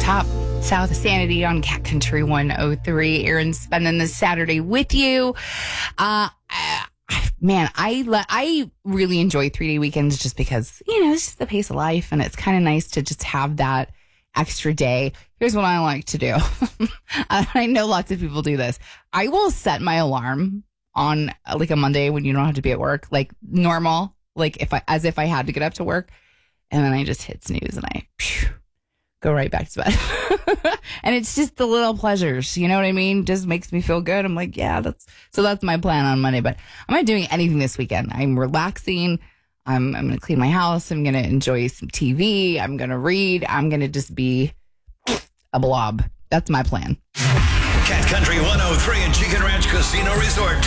Top South Sanity on Cat Country 103. Aaron spending this Saturday with you. Man, I really enjoy 3-day weekends just because, it's just the pace of life, and it's kind of nice to just have that extra day. Here's what I like to do. I know lots of people do this. I will set my alarm on like a Monday when you don't have to be at work, like normal, like as if I had to get up to work, and then I just hit snooze and I go right back to bed. And it's just the little pleasures, you know what I mean? Just makes me feel good. I'm like, yeah, that's my plan on Monday, but I'm not doing anything this weekend. I'm relaxing. I'm going to clean my house. I'm going to enjoy some TV. I'm going to read. I'm going to just be a blob. That's my plan. Cat Country 103 and Chicken Ranch Casino Resort.